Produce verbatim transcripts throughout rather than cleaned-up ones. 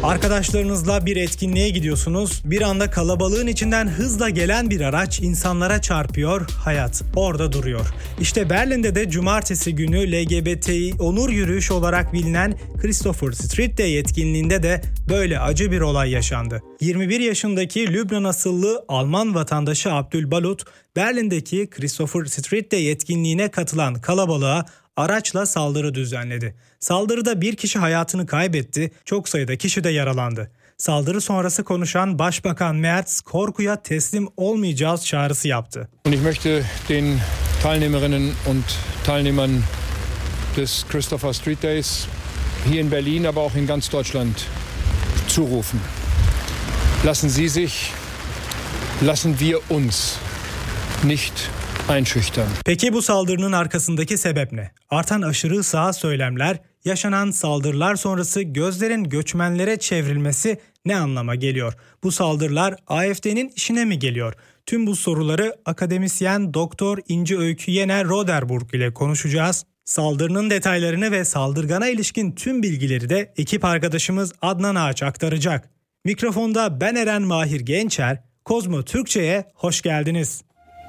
Arkadaşlarınızla bir etkinliğe gidiyorsunuz. Bir anda kalabalığın içinden hızla gelen bir araç insanlara çarpıyor, hayat orada duruyor. İşte Berlin'de de cumartesi günü L G B T İ onur yürüyüşü olarak bilinen Christopher Street Day etkinliğinde de böyle acı bir olay yaşandı. yirmi bir yaşındaki Lübnan asıllı Alman vatandaşı Abdul Balut, Berlin'deki Christopher Street Day etkinliğine katılan kalabalığa araçla saldırı düzenledi. Saldırıda bir kişi hayatını kaybetti, çok sayıda kişi de yaralandı. Saldırı sonrası konuşan Başbakan Merz, korkuya teslim olmayacağız çağrısı yaptı. Und ich möchte den Teilnehmerinnen und Teilnehmern des Christopher Street Days hier in Berlin, aber auch in ganz Deutschland zurufen. Lassen Sie sich, lassen wir uns nicht einschüchtern. Peki bu saldırının arkasındaki sebep ne? Artan aşırı sağ söylemler, yaşanan saldırılar sonrası gözlerin göçmenlere çevrilmesi ne anlama geliyor? Bu saldırılar A F D'nin işine mi geliyor? Tüm bu soruları akademisyen Doktor İnci Öykü Yener Roderburg ile konuşacağız. Saldırının detaylarını ve saldırgana ilişkin tüm bilgileri de ekip arkadaşımız Adnan Ağaç aktaracak. Mikrofonda ben Eren Mahir Gençer, Kozmo Türkçe'ye hoş geldiniz.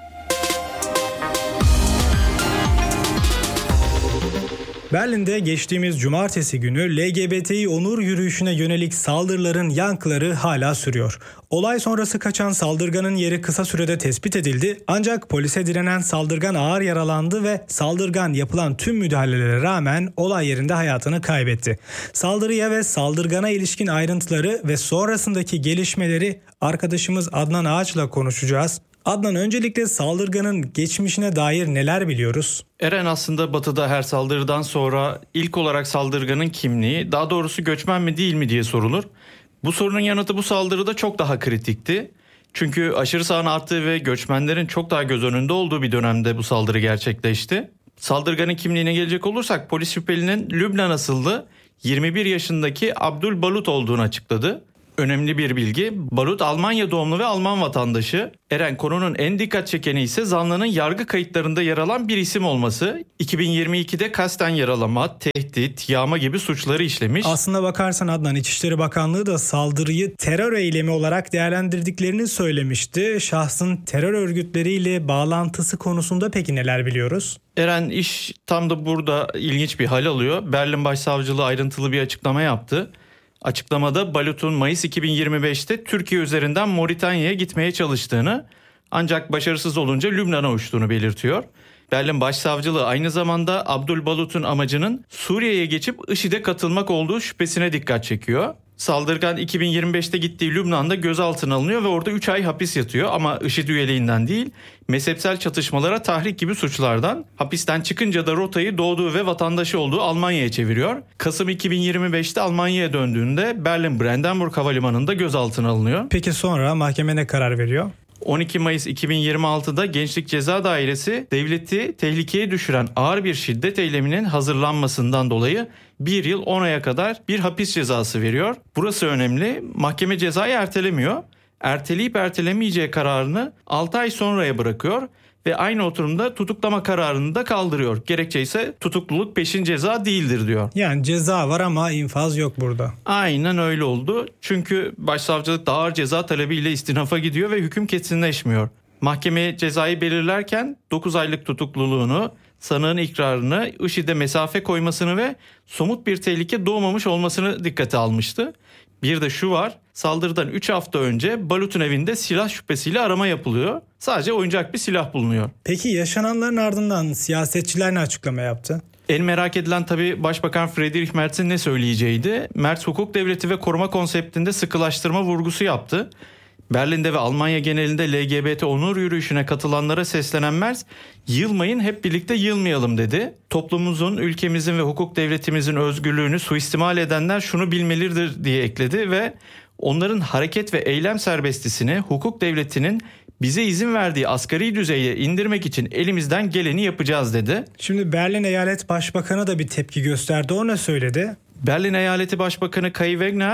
Berlin'de geçtiğimiz cumartesi günü L G B T İ onur yürüyüşüne yönelik saldırıların yankıları hala sürüyor. Olay sonrası kaçan saldırganın yeri kısa sürede tespit edildi, ancak polise direnen saldırgan ağır yaralandı ve saldırgan yapılan tüm müdahalelere rağmen olay yerinde hayatını kaybetti. Saldırıya ve saldırgana ilişkin ayrıntıları ve sonrasındaki gelişmeleri arkadaşımız Adnan Ağaç'la konuşacağız. Adnan, öncelikle saldırganın geçmişine dair neler biliyoruz? Eren, aslında Batı'da her saldırıdan sonra ilk olarak saldırganın kimliği, daha doğrusu göçmen mi değil mi diye sorulur. Bu sorunun yanıtı bu saldırıda çok daha kritikti. Çünkü aşırı sağın arttığı ve göçmenlerin çok daha göz önünde olduğu bir dönemde bu saldırı gerçekleşti. Saldırganın kimliğine gelecek olursak polis şüphelinin Lübnan asıllı yirmi bir yaşındaki Abdul Balut olduğunu açıkladı. Önemli bir bilgi, Balut Almanya doğumlu ve Alman vatandaşı. Eren, konunun en dikkat çekeni ise zanlının yargı kayıtlarında yer alan bir isim olması. iki bin yirmi ikide kasten yaralama, tehdit, yağma gibi suçları işlemiş. Aslına bakarsan Adnan, İçişleri Bakanlığı da saldırıyı terör eylemi olarak değerlendirdiklerini söylemişti. Şahsın terör örgütleriyle bağlantısı konusunda peki neler biliyoruz? Eren, iş tam da burada ilginç bir hal alıyor. Berlin Başsavcılığı ayrıntılı bir açıklama yaptı. Açıklamada Balut'un Mayıs iki bin yirmi beşte Türkiye üzerinden Moritanya'ya gitmeye çalıştığını, ancak başarısız olunca Lübnan'a uçtuğunu belirtiyor. Berlin Başsavcılığı aynı zamanda Abdul Balut'un amacının Suriye'ye geçip IŞİD'e katılmak olduğu şüphesine dikkat çekiyor. Saldırgan iki bin yirmi beşte gittiği Lübnan'da gözaltına alınıyor ve orada üç ay hapis yatıyor, ama IŞİD üyeliğinden değil, mezhepsel çatışmalara tahrik gibi suçlardan. Hapisten çıkınca da rotayı doğduğu ve vatandaşı olduğu Almanya'ya çeviriyor. Kasım iki bin yirmi beşte Almanya'ya döndüğünde Berlin Brandenburg Havalimanı'nda gözaltına alınıyor. Peki sonra mahkeme ne karar veriyor? on iki Mayıs iki bin yirmi altıda Gençlik Ceza Dairesi devleti tehlikeye düşüren ağır bir şiddet eyleminin hazırlanmasından dolayı bir yıl on aya kadar bir hapis cezası veriyor. Burası önemli. Mahkeme cezayı ertelemiyor. Erteleyip ertelemeyeceği kararını altı ay sonraya bırakıyor ve aynı oturumda tutuklama kararını da kaldırıyor. Gerekçe ise tutukluluk peşin ceza değildir diyor. Yani ceza var ama infaz yok burada. Aynen öyle oldu. Çünkü başsavcılık da ağır ceza talebiyle istinafa gidiyor ve hüküm kesinleşmiyor. Mahkeme cezayı belirlerken dokuz aylık tutukluluğunu, sanığın ikrarını, IŞİD'e mesafe koymasını ve somut bir tehlike doğmamış olmasını dikkate almıştı. Bir de şu var, saldırıdan üç hafta önce Balut'un evinde silah şüphesiyle arama yapılıyor. Sadece oyuncak bir silah bulunuyor. Peki yaşananların ardından siyasetçiler ne açıklama yaptı? En merak edilen tabii Başbakan Friedrich Merz'in ne söyleyeceğiydi. Merz hukuk devleti ve koruma konseptinde sıkılaştırma vurgusu yaptı. Berlin'de ve Almanya genelinde L G B T onur yürüyüşüne katılanlara seslenen Merz, "Yılmayın, hep birlikte yılmayalım" dedi. Toplumumuzun, ülkemizin ve hukuk devletimizin özgürlüğünü suistimal edenler şunu bilmelidir diye ekledi ve onların hareket ve eylem serbestisini hukuk devletinin bize izin verdiği asgari düzeye indirmek için elimizden geleni yapacağız dedi. Şimdi Berlin Eyalet Başbakanı da bir tepki gösterdi. O ne söyledi? Berlin Eyaleti Başbakanı Kai Wegner,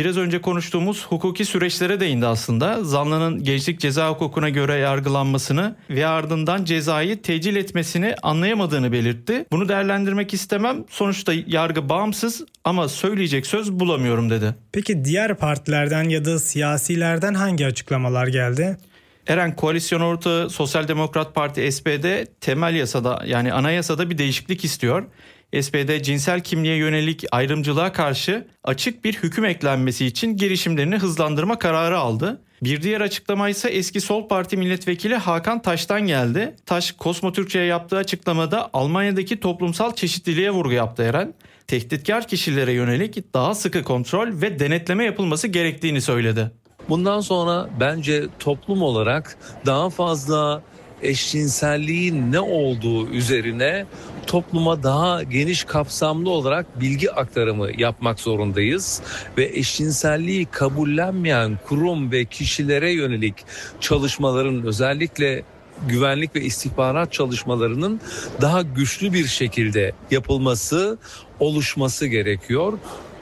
Biraz önce konuştuğumuz hukuki süreçlere değindi aslında. Zanlının gençlik ceza hukukuna göre yargılanmasını ve ardından cezayı tecil etmesini anlayamadığını belirtti. Bunu değerlendirmek istemem. Sonuçta yargı bağımsız ama söyleyecek söz bulamıyorum dedi. Peki diğer partilerden ya da siyasilerden hangi açıklamalar geldi? Eren, koalisyon ortağı Sosyal Demokrat Parti S P D temel yasada yani anayasada bir değişiklik istiyor. S P D cinsel kimliğe yönelik ayrımcılığa karşı açık bir hüküm eklenmesi için girişimlerini hızlandırma kararı aldı. Bir diğer açıklama ise eski Sol Parti milletvekili Hakan Taş'tan geldi. Taş, Cosmo Türkçe'ye yaptığı açıklamada Almanya'daki toplumsal çeşitliliğe vurgu yaptı Eren. Tehditkar kişilere yönelik daha sıkı kontrol ve denetleme yapılması gerektiğini söyledi. Bundan sonra bence toplum olarak daha fazla eşcinselliğin ne olduğu üzerine topluma daha geniş kapsamlı olarak bilgi aktarımı yapmak zorundayız ve eşcinselliği kabullenmeyen kurum ve kişilere yönelik çalışmaların, özellikle güvenlik ve istihbarat çalışmalarının daha güçlü bir şekilde yapılması, oluşması gerekiyor.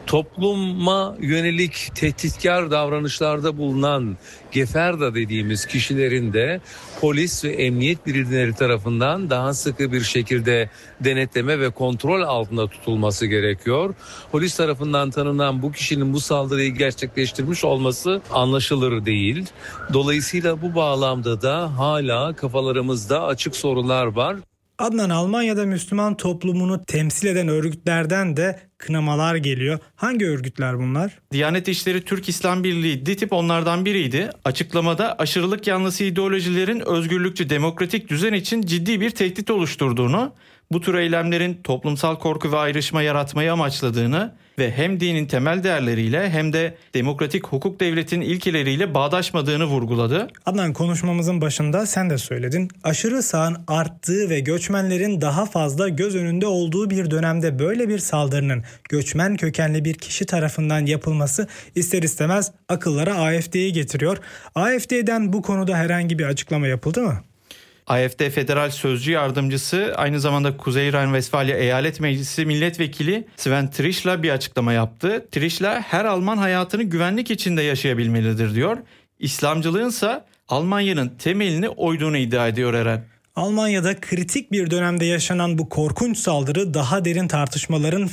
Topluma yönelik tehditkar davranışlarda bulunan geferda dediğimiz kişilerin de polis ve emniyet birimleri tarafından daha sıkı bir şekilde denetleme ve kontrol altında tutulması gerekiyor. Polis tarafından tanınan bu kişinin bu saldırıyı gerçekleştirmiş olması anlaşılır değil. Dolayısıyla bu bağlamda da hala kafalarımızda açık sorular var. Adnan, Almanya'da Müslüman toplumunu temsil eden örgütlerden de kınamalar geliyor. Hangi örgütler bunlar? Diyanet İşleri Türk İslam Birliği D İ T İ B onlardan biriydi. Açıklamada aşırılık yanlısı ideolojilerin özgürlükçü demokratik düzen için ciddi bir tehdit oluşturduğunu, bu tür eylemlerin toplumsal korku ve ayrışma yaratmayı amaçladığını ve hem dinin temel değerleriyle hem de demokratik hukuk devletinin ilkeleriyle bağdaşmadığını vurguladı. Adnan, konuşmamızın başında sen de söyledin. Aşırı sağın arttığı ve göçmenlerin daha fazla göz önünde olduğu bir dönemde böyle bir saldırının göçmen kökenli bir kişi tarafından yapılması ister istemez akıllara A F D'yi getiriyor. A F D'den bu konuda herhangi bir açıklama yapıldı mı? A F D Federal Sözcü Yardımcısı, aynı zamanda Kuzey Rhein-Westfalia Eyalet Meclisi Milletvekili Sven Trischler bir açıklama yaptı. Trischler her Alman hayatını güvenlik içinde yaşayabilmelidir diyor. İslamcılığınsa Almanya'nın temelini oyduğunu iddia ediyor Eren. Almanya'da kritik bir dönemde yaşanan bu korkunç saldırı daha derin tartışmaların